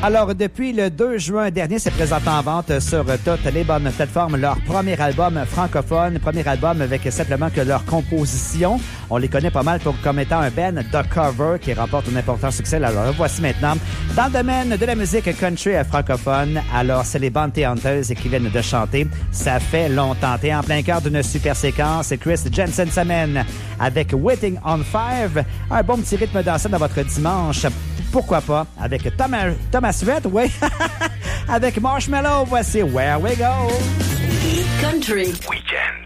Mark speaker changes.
Speaker 1: Alors, depuis le 2 juin dernier, c'est présenté en vente sur toutes les bonnes plateformes. Leur premier album francophone, premier album avec simplement que leur composition. On les connaît pas mal comme étant un band de cover qui remporte un important succès. Alors, voici maintenant dans le domaine de la musique country francophone. Alors, c'est les Bounty Hunters qui viennent de chanter. Ça fait longtemps. T'es en plein cœur d'une super séquence. Chris Jensen s'amène avec Waiting on Five. Un bon petit rythme dansant dans votre dimanche. Pourquoi pas avec Thomas Rhett, oui. Avec Marshmello, voici Where We Go.
Speaker 2: Country
Speaker 3: Weekend.